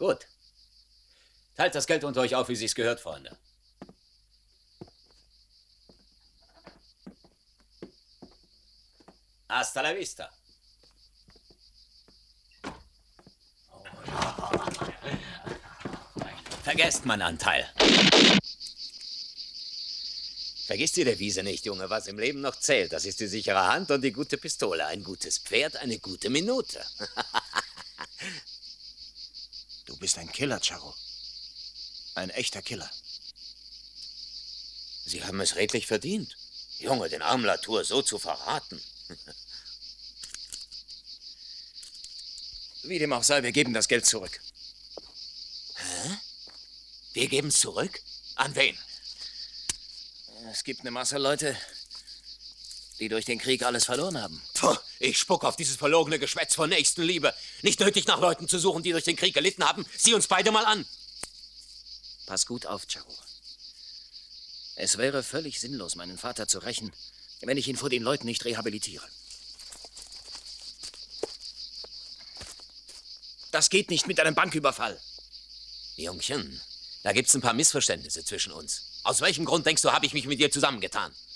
Gut. Teilt das Geld unter euch auf, wie sich's gehört, Freunde. Hasta la vista. Vergesst meinen Anteil. Vergiss die Devise nicht, Junge. Was im Leben noch zählt, das ist die sichere Hand und die gute Pistole. Ein gutes Pferd, eine gute Minute. Du bist ein Killer, Charro. Ein echter Killer. Sie haben es redlich verdient. Junge, den armen Latour so zu verraten. Wie dem auch sei, wir geben das Geld zurück. Hä? Wir geben es zurück? An wen? Es gibt eine Masse Leute, die durch den Krieg alles verloren haben. Puh, ich spuck auf dieses verlogene Geschwätz von Nächstenliebe. Nicht nötig, nach Leuten zu suchen, die durch den Krieg gelitten haben. Sieh uns beide mal an. Pass gut auf, Charro. Es wäre völlig sinnlos, meinen Vater zu rächen, wenn ich ihn vor den Leuten nicht rehabilitiere. Das geht nicht mit einem Banküberfall. Jungchen, da gibt's ein paar Missverständnisse zwischen uns. Aus welchem Grund denkst du, habe ich mich mit dir zusammengetan?